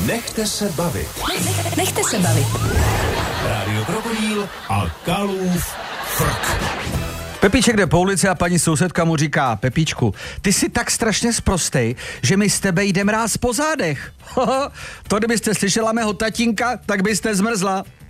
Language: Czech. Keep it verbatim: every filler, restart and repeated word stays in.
Nechte se bavit. Nech, nechte se bavit. Rádio Krokodýl a Kalův frk. Pepíček jde po ulici a paní sousedka mu říká: Pepíčku, ty jsi tak strašně sprostej, že mi z tebe jde mráz po zádech. To kdybyste slyšela mého tatínka, tak byste zmrzla.